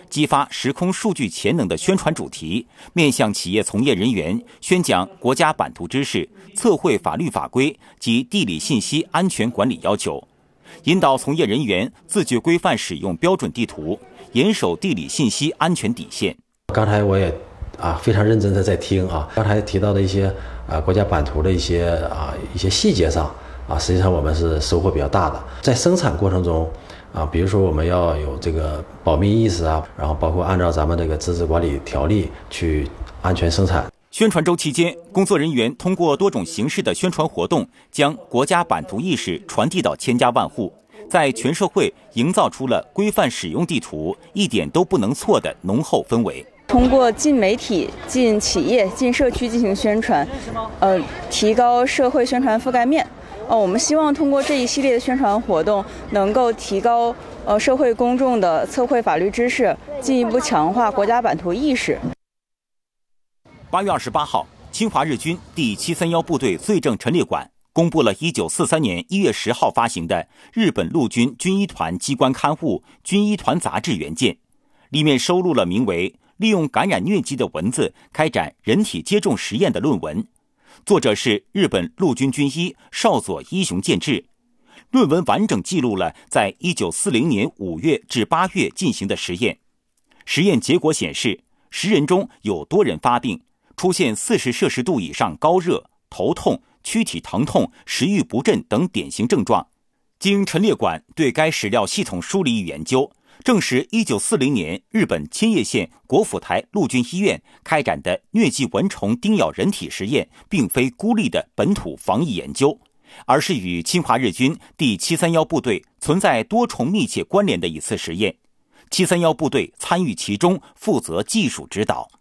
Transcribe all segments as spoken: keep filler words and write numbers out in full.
激发时空数据潜能的宣传主题，面向企业从业人员宣讲国家版图知识，测绘法律法规及地理信息安全管理要求，引导从业人员自觉规范使用标准地图，严守地理信息安全底线。 刚才我也啊非常认真的在听啊，刚才提到的一些啊国家版图的一些啊一些细节上啊，实际上我们是收获比较大的。在生产过程中啊，比如说我们要有这个保密意识啊，然后包括按照咱们这个资质管理条例去安全生产。 宣传周期间，工作人员通过多种形式的宣传活动，将国家版图意识传递到千家万户，在全社会营造出了规范使用地图一点都不能错的浓厚氛围。 通过进媒体、进企业、进社区进行宣传，呃，提高社会宣传覆盖面。呃，我们希望通过这一系列的宣传活动，能够提高呃社会公众的测绘法律知识，进一步强化国家版图意识。 八月二十八号，侵华日军第七三一部队罪证陈列馆公布了一九四三年一月十号发行的日本陆军军医团机关刊物《军医团杂志》原件，里面收录了名为“利用感染疟疾的蚊子开展人体接种实验”的论文。作者是日本陆军军医少佐一雄健治。论文完整记录了在一九四零年五月至八月进行的实验。实验结果显示，十人中有多人发病，出现四十摄氏度以上高热、头痛、躯体疼痛、食欲不振等典型症状。经陈列馆对该史料系统梳理与研究，证实一九四零年日本千叶县国府台陆军医院开展的疟疾蚊虫叮咬人体实验并非孤立的本土防疫研究，而是与侵华日军第七三一部队存在多重密切关联的一次实验。七三一部队参与其中，负责技术指导。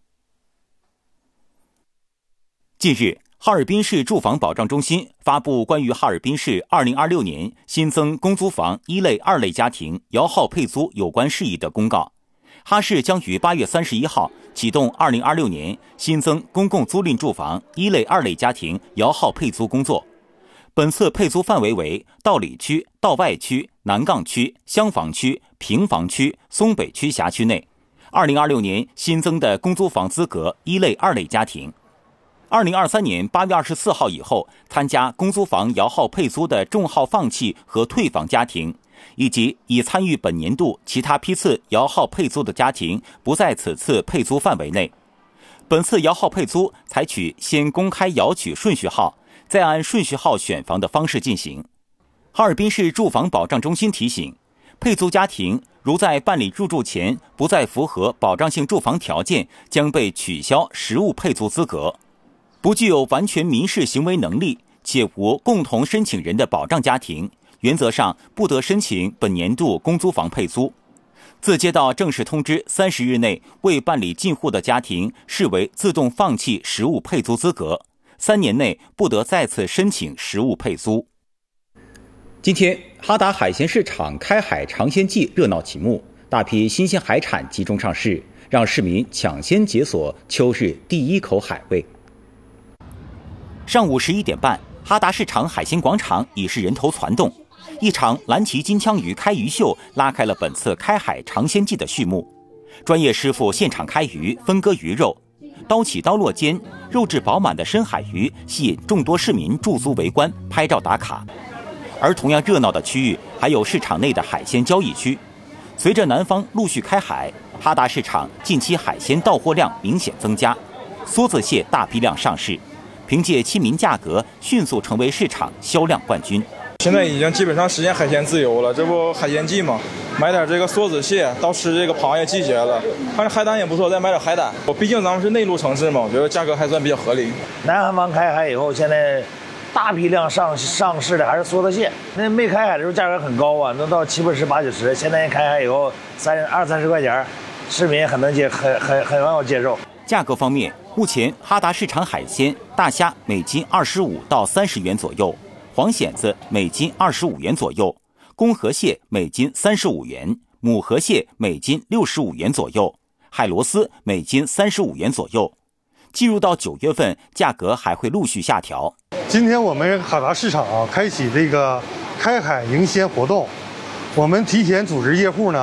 近日，哈尔滨市住房保障中心发布关于哈尔滨市二零二六年新增公租房一类、二类家庭摇号配租有关事宜的公告。哈市将于八月三十一号启动二零二六年新增公共租赁住房一类、二类家庭摇号配租工作。本次配租范围为道里区、道外区、南岗区、厢房区、平房区、松北区辖区内二零二六年新增的公租房资格一类、二类家庭。二零二三年八月二十四号以后参加公租房摇号配租的重号放弃和退房家庭，以及已参与本年度其他批次摇号配租的家庭，不在此次配租范围内。本次摇号配租采取先公开摇取顺序号，再按顺序号选房的方式进行。哈尔滨市住房保障中心提醒，配租家庭如在办理入住前不再符合保障性住房条件，将被取消实物配租资格。不具有完全民事行为能力且无共同申请人的保障家庭，原则上不得申请本年度公租房配租。自接到正式通知三十日内未办理进户的家庭，视为自动放弃实物配租资格，三年内不得再次申请实物配租。今天，哈达海鲜市场开海尝鲜季热闹启幕，大批新鲜海产集中上市，让市民抢先解锁秋日第一口海味。上午十一点半，哈达市场海鲜广场已是人头攒动，一场蓝鳍金枪鱼开鱼秀拉开了本次开海尝鲜季的序幕。专业师傅现场开鱼，分割鱼肉，刀起刀落间，肉质饱满的深海鱼吸引众多市民驻足围观、拍照打卡。而同样热闹的区域还有市场内的海鲜交易区。随着南方陆续开海，哈达市场近期海鲜到货量明显增加，梭子蟹大批量上市，凭借亲民价格迅速成为市场销量冠军。 现在已经基本上实现海鲜自由了，这不海鲜季嘛，买点这个梭子蟹，到吃这个螃蟹季节了，反正海胆也不错，再买点海胆。毕竟咱们是内陆城市嘛，我觉得价格还算比较合理。 南韩方开海以后，现在大批量上上市的还是梭子蟹，那没开海的时候价格很高啊，能到七八十、八九十，现在开海以后三二三十块钱，市民很能接，很很很好接受。 价格方面，目前哈达市场海鲜大虾每斤二十五到三十元左右，黄蚬子每斤二十五元左右，公河蟹每斤三十五元，母河蟹每斤六十五元左右，海螺丝每斤三十五元左右。进入到九月份，价格还会陆续下调。 今天我们哈达市场啊开启这个开海迎鲜活动，我们提前组织业户呢，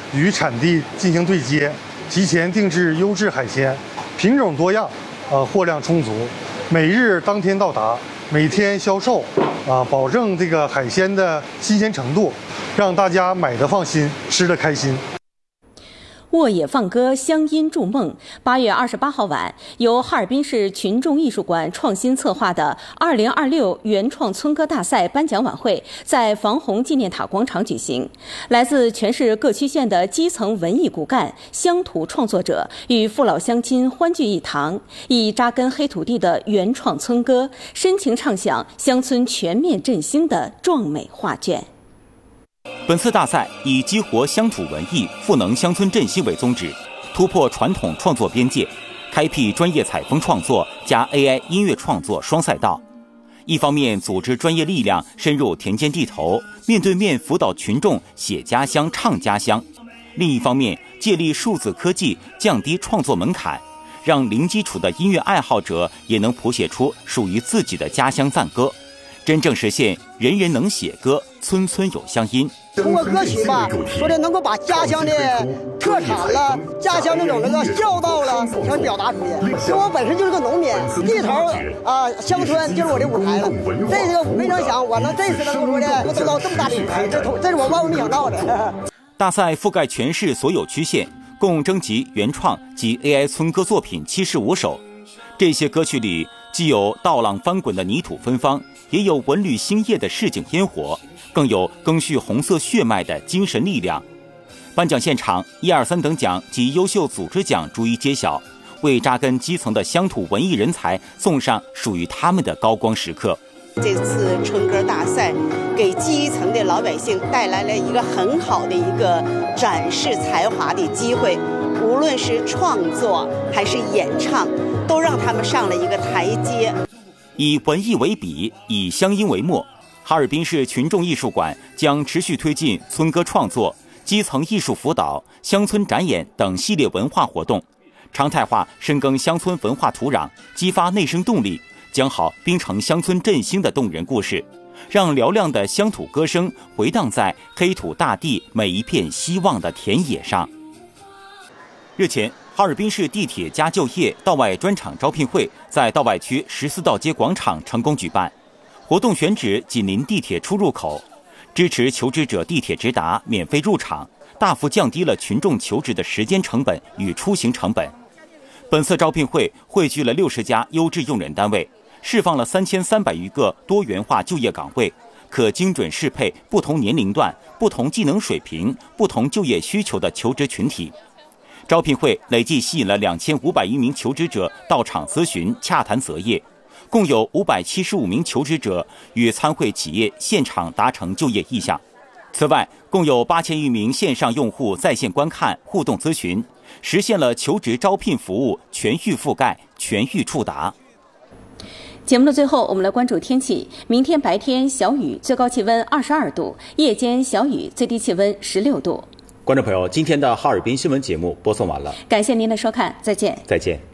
与产地进行对接，提前定制优质海鲜，品种多样，呃，货量充足，每日当天到达，每天销售，啊，保证这个海鲜的新鲜程度，让大家买得放心，吃得开心。 沃野放歌，乡音筑梦。八月二十八号晚，由哈尔滨市群众艺术馆创新策划的二零二六原创村歌大赛颁奖晚会在防洪纪念塔广场举行。来自全市各区县的基层文艺骨干、乡土创作者与父老乡亲欢聚一堂，以扎根黑土地的原创村歌，深情唱响乡村全面振兴的壮美画卷。 本次大赛以激活乡土文艺、赋能乡村振兴为宗旨，突破传统创作边界，开辟专业采风创作加 A I 音乐创作双赛道。一方面组织专业力量深入田间地头，面对面辅导群众写家乡、唱家乡；另一方面借力数字科技，降低创作门槛，让零基础的音乐爱好者也能谱写出属于自己的家乡赞歌，真正实现人人能写歌，村村有乡音。 通过歌曲吧，说的能够把家乡的特产了、家乡那种那个孝道了，想表达出去。因为我本身就是个农民，地头啊，乡村就是我的舞台了。这个没成想，我能这次能够说的能做到这么大的舞台，这这是我万万没想到的。 大赛覆盖全市所有区县，共征集原创及 A I 村歌作品七十五首。这些歌曲里，既有倒浪翻滚的泥土芬芳，也有文旅兴业的市井烟火，更有赓续红色血脉的精神力量。颁奖现场，一二三等奖及优秀组织奖逐一揭晓，为扎根基层的乡土文艺人才送上属于他们的高光时刻。 这次春歌大赛给基层的老百姓带来了一个很好的一个展示才华的机会，无论是创作还是演唱，都让他们上了一个台阶。 以文艺为笔，以乡音为墨，哈尔滨市群众艺术馆将持续推进村歌创作、基层艺术辅导、乡村展演等系列文化活动，常态化深耕乡村文化土壤，激发内生动力，讲好滨城乡村振兴的动人故事，让嘹亮的乡土歌声回荡在黑土大地每一片希望的田野上。日前，哈尔滨市地铁加就业道外专场招聘会在道外区十四道街广场成功举办，活动选址紧邻地铁出入口，支持求职者地铁直达、免费入场，大幅降低了群众求职的时间成本与出行成本。本次招聘会汇聚了六十家优质用人单位，释放了三千三百余个多元化就业岗位，可精准适配不同年龄段、不同技能水平、不同就业需求的求职群体。招聘会累计吸引了两千五百余名求职者到场咨询、洽谈择业，共有五百七十五名求职者与参会企业现场达成就业意向。此外，共有八千余名线上用户在线观看、互动咨询，实现了求职招聘服务全域覆盖、全域触达。 节目的最后，我们来关注天气。明天白天小雨，最高气温二十二度；夜间小雨，最低气温十六度。 观众朋友，今天的哈尔滨新闻节目播送完了， 感谢您的收看，再见。 再见。